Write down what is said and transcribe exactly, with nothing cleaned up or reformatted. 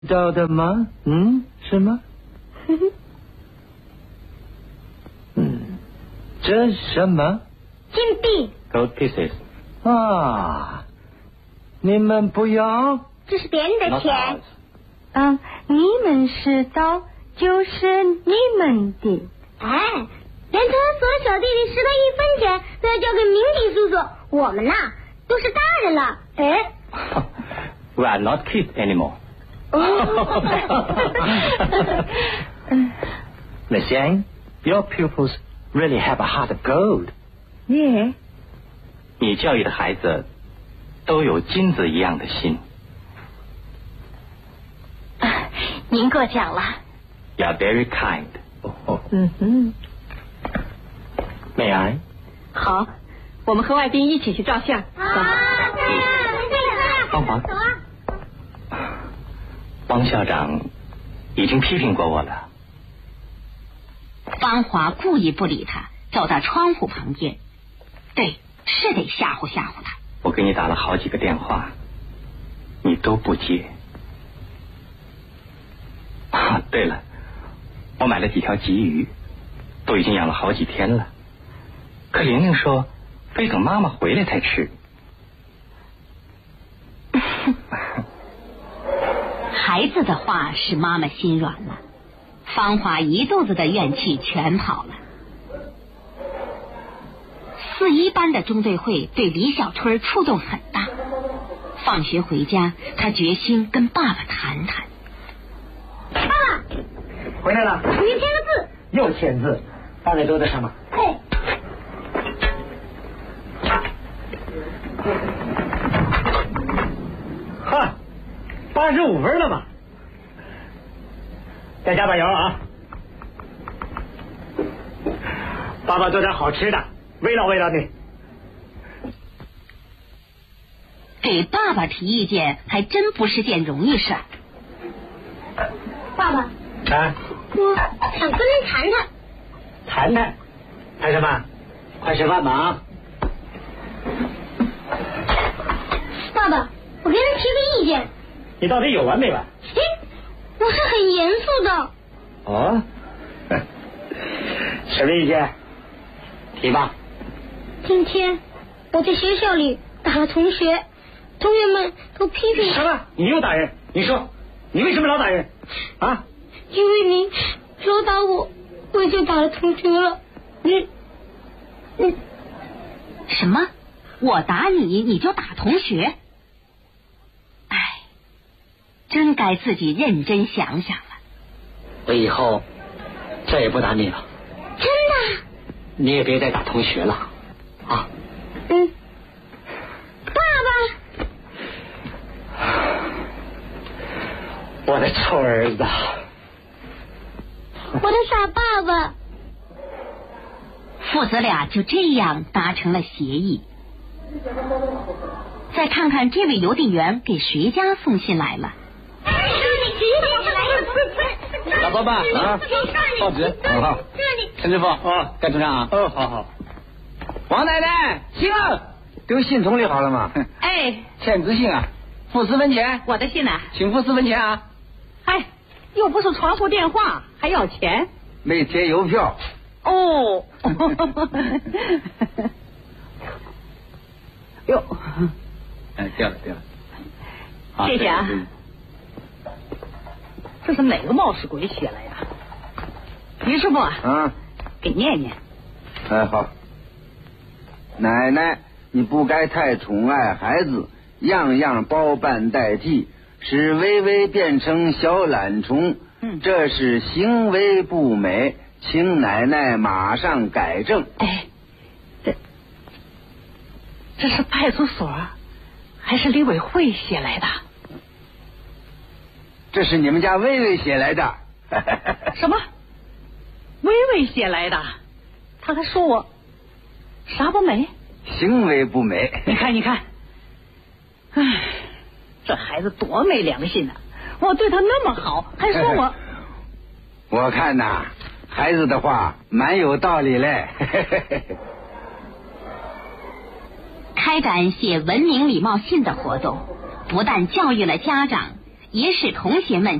知道的吗？嗯，是吗？嗯，这是什么？ 金币。 Gold pieces。 啊，你们不要？ 这是别人的钱。 嗯，你们知道就是你们的。 哎，连他所小弟弟拾到一分钱都要交给明迪叔叔，我们呐都是大人了。哎。 We are not kids anymore. Miss Yang, your pupils really have a heart of gold. Yeah. 你教育的孩子都有金子一样的心。 您过奖了。 You are very kind. 嗯哼。 May I? 好，我们和外宾一起去照相。 啊，对呀， 芳华， 走啊。 汪校长已经批评过我了。 芳华故意不理他，走到窗户旁边。对，是得吓唬吓唬他。 我给你打了好几个电话，你都不接。啊，对了，我买了几条鲫鱼，都已经养了好几天了。可玲玲说，非等妈妈回来才吃。 孩子的话使妈妈心软了，芳华一肚子的怨气全跑了。四一班的中队会对李小春触动很大。放学回家，他决心跟爸爸谈谈。 爸爸， 回来了。 您签个字。 又签字，放在桌子上吗？ 哎。 哈，八十五分了嘛。再加把油啊！爸爸做点好吃的，慰劳慰劳你。 给爸爸提意见还真不是件容易事儿。 爸爸， 啊， 我想跟您谈谈。 谈谈，谈什么？快吃饭吧啊！ 爸爸，我给您提个意见。 你到底有完没完？ 哎，我是很严肃的。 哦，什么意见？提吧。 今天我在学校里打了同学，同学们都批评。 什么？你又打人？你说，你为什么老打人？啊？ 因为您老打我，我就打了同学了。 你，你什么？我打你，你就打同学？哎，真该自己认真想想了。 我以后再也不打你了。 真的？ 你也别再打同学了啊。 嗯。爸爸。 我的臭儿子。 我的傻爸爸。 父子俩就这样达成了协议。再看看这位邮递员给谁家送信来了。 老伯爸啊，报纸，好，陈师傅， 啊， 该出场啊。 哦，好好。 王奶奶，信丢信筒里好了吗？ 哎， 签字信啊，付四分钱。 我的信呢？ 请付四分钱啊。 哎，又不是传呼电话，还要钱？ 没贴邮票。 哦。哟， 哎，掉了掉了。 谢谢啊。这是哪个冒失鬼写的呀？于师傅啊， 啊， 给念念。 哎，好。奶奶，你不该太宠爱孩子，样样包办代替，使微微变成小懒虫， 嗯， 这是行为不美，请奶奶马上改正。 哎，这这是派出所还是李委会写来的？ 这是你们家微微写来的。 什么？微微写来的？他还说我啥不美？ 行为不美。 你看，你看，唉，这孩子多没良心啊！我对他那么好，还说我…… 我看呐，孩子的话蛮有道理嘞。 开展写文明礼貌信的活动，不但教育了家长， 也使同学们